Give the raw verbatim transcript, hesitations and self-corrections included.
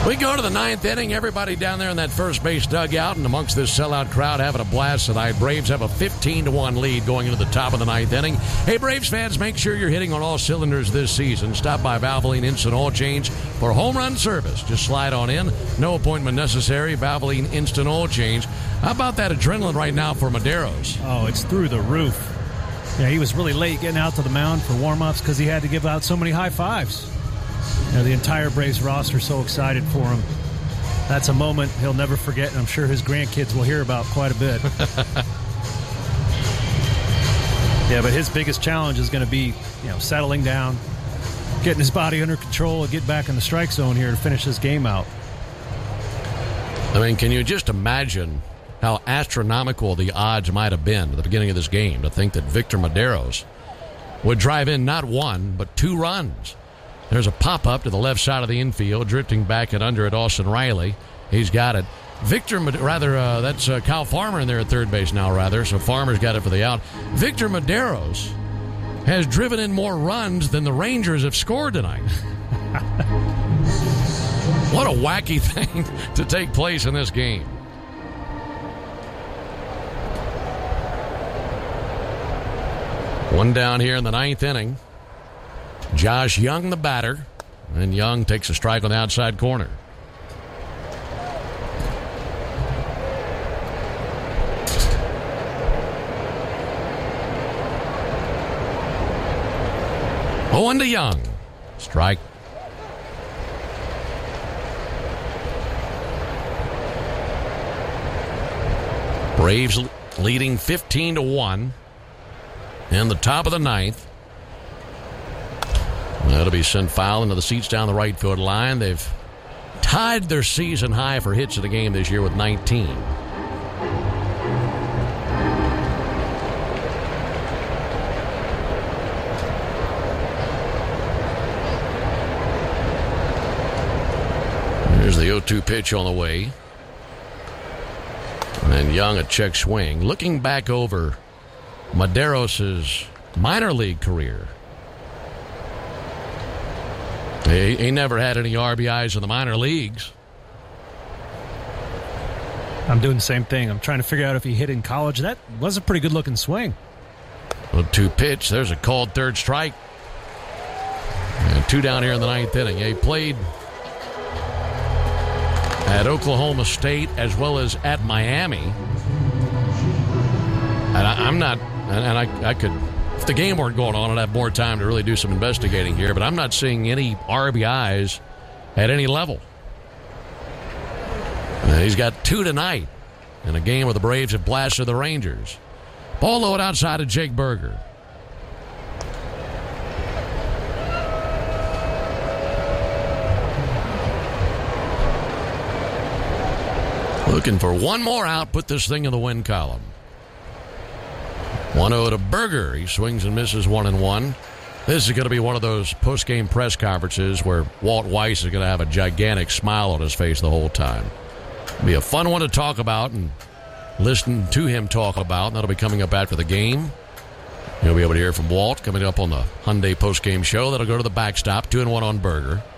We go to the ninth inning. Everybody down there in that first base dugout and amongst this sellout crowd having a blast tonight. Braves have a fifteen to one lead going into the top of the ninth inning. Hey, Braves fans, make sure you're hitting on all cylinders this season. Stop by Valvoline Instant Oil Change for home run service. Just slide on in. No appointment necessary. Valvoline Instant Oil Change. How about that adrenaline right now for Medeiros? Oh, it's through the roof. Yeah, he was really late getting out to the mound for warm-ups because he had to give out so many high fives. You know, the entire Braves roster so excited for him. That's a moment he'll never forget, and I'm sure his grandkids will hear about quite a bit. Yeah, but his biggest challenge is going to be, you know, settling down, getting his body under control, and get back in the strike zone here to finish this game out. I mean, can you just imagine how astronomical the odds might have been at the beginning of this game to think that Victor Medeiros would drive in not one, but two runs? There's a pop-up to the left side of the infield, drifting back and under at Austin Riley. He's got it. Victor, rather, uh, that's uh, Kyle Farmer in there at third base now, rather, so Farmer's got it for the out. Victor Medeiros has driven in more runs than the Rangers have scored tonight. What a wacky thing to take place in this game. One down here in the ninth inning. Josh Young, the batter, and Young takes a strike on the outside corner. oh and to Young. Strike. Braves leading fifteen to one in the top of the ninth. That'll be sent foul into the seats down the right field line. They've tied their season high for hits in the game this year with nineteen. There's the oh two pitch on the way. And Young a check swing. Looking back over Medeiros' minor league career, He, he never had any R B Is in the minor leagues. I'm doing the same thing. I'm trying to figure out if he hit in college. That was a pretty good-looking swing. Well, two pitch. There's a called third strike. And two down here in the ninth inning. He played at Oklahoma State as well as at Miami. And I, I'm not, and I, I could... If the game weren't going on, I'd have more time to really do some investigating here, but I'm not seeing any R B Is at any level. And he's got two tonight in a game where the Braves have blasted the Rangers. Ball low outside of Jake Burger. Looking for one more out, put this thing in the win column. one oh to Burger. He swings and misses one and one. This is going to be one of those post-game press conferences where Walt Weiss is going to have a gigantic smile on his face the whole time. It'll be a fun one to talk about and listen to him talk about, and that'll be coming up after the game. You'll be able to hear from Walt coming up on the Hyundai post-game show. That'll go to the backstop, two and one on Burger.